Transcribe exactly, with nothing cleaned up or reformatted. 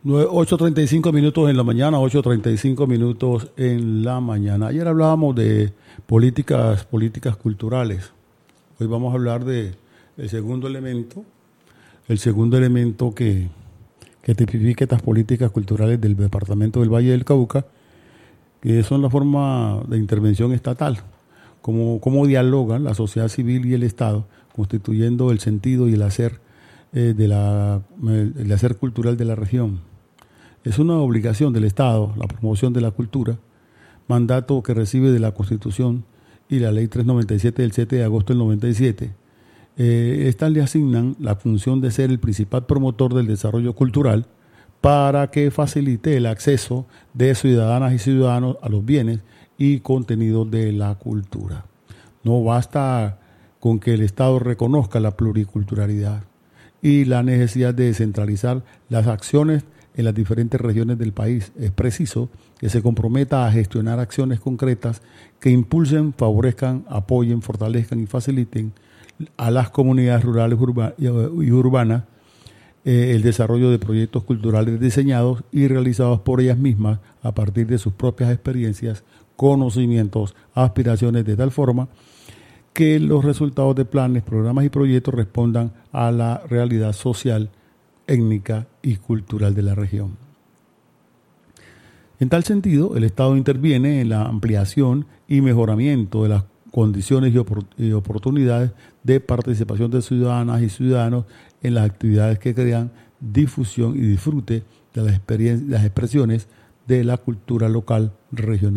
ocho treinta y cinco minutos en la mañana, ocho treinta y cinco minutos en la mañana. Ayer hablábamos de políticas, políticas culturales. Hoy vamos a hablar de el segundo elemento, el segundo elemento que, que tipifica estas políticas culturales del departamento del Valle del Cauca, que son la forma de intervención estatal, cómo, cómo dialogan la sociedad civil y el Estado, constituyendo el sentido y el hacer eh, de la, el hacer cultural de la región. Es una obligación del Estado la promoción de la cultura, mandato que recibe de la Constitución y la Ley trescientos noventa y siete del siete de agosto del noventa y siete. Eh, estas le asignan la función de ser el principal promotor del desarrollo cultural para que facilite el acceso de ciudadanas y ciudadanos a los bienes y contenidos de la cultura. No basta con que el Estado reconozca la pluriculturalidad y la necesidad de descentralizar las acciones en las diferentes regiones del país. Es preciso que se comprometa a gestionar acciones concretas que impulsen, favorezcan, apoyen, fortalezcan y faciliten a las comunidades rurales y urbanas eh, el desarrollo de proyectos culturales diseñados y realizados por ellas mismas a partir de sus propias experiencias, conocimientos, aspiraciones, de tal forma que los resultados de planes, programas y proyectos respondan a la realidad social, étnica y cultural de la región. En tal sentido, el Estado interviene en la ampliación y mejoramiento de las condiciones y, opor- y oportunidades de participación de ciudadanas y ciudadanos en las actividades que crean difusión y disfrute de las, experien- las expresiones de la cultura local, regional